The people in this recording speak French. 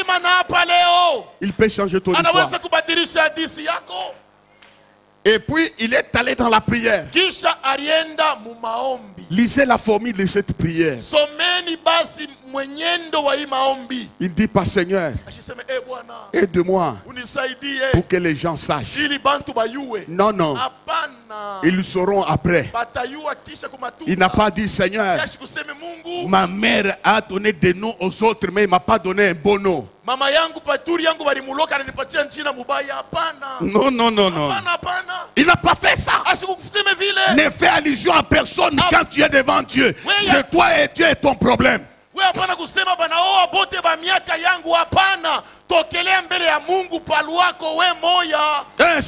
Il peut changer ton histoire. Et puis il est allé dans la prière. Lisez la formule de cette prière. Il dit pas Seigneur, aide-moi pour que les gens sachent. Non, non. Ils le sauront après. Il n'a pas dit Seigneur, ma mère a donné des noms aux autres, mais il ne m'a pas donné un bon nom. Non, non, non, non. Il n'a pas fait ça. Ne fais allusion à personne quand tu es devant Dieu. C'est toi et Dieu est ton problème.